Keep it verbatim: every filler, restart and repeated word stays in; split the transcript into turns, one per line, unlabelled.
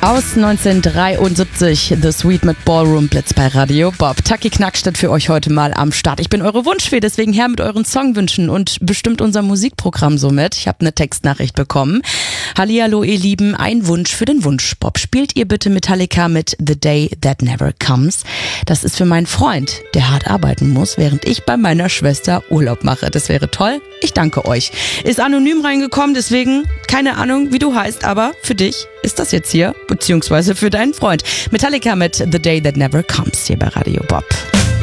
Aus neunzehnhundertdreiundsiebzig, The Sweet mit Ballroom Blitz bei Radio Bob. Taki Knackstedt für euch heute mal am Start. Ich bin eure Wunschfee, deswegen her mit euren Songwünschen und bestimmt unser Musikprogramm somit. Ich habe eine Textnachricht bekommen. Hallihallo ihr Lieben, ein Wunsch für den Wunsch Bob. Spielt ihr bitte Metallica mit The Day That Never Comes? Das ist für meinen Freund, der hart arbeiten muss, während ich bei meiner Schwester Urlaub mache. Das wäre toll. Ich danke euch. Ist anonym reingekommen, deswegen keine Ahnung, wie du heißt, aber für dich ist das jetzt hier, beziehungsweise für deinen Freund. Metallica mit The Day That Never Comes hier bei Radio Bob.